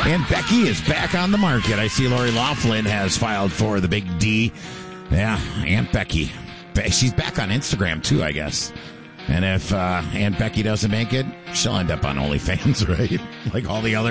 Aunt Becky is back on the market. I see Lori Loughlin has filed for the Big D. Yeah, Aunt Becky. She's back on Instagram, too, I guess. And if Aunt Becky doesn't make it, she'll end up on OnlyFans, right? Like all the other